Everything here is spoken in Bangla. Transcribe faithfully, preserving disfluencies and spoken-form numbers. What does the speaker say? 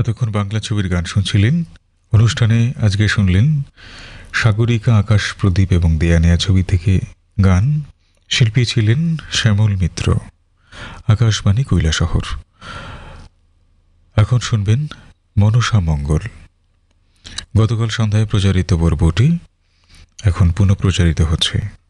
এতক্ষণ বাংলা ছবির গান শুনছিলেন। অনুষ্ঠানে আজকে শুনলেন সাগরিকা, আকাশ, প্রদীপ এবং দেয়ানিয়া ছবি থেকে গান। শিল্পী ছিলেন শ্যামল মিত্র। আকাশবাণী কৈলাসহর। এখন শুনবেন মনসা মঙ্গল। গতকাল সন্ধ্যায় প্রচারিত পর্বটি এখন পুনঃপ্রচারিত হচ্ছে।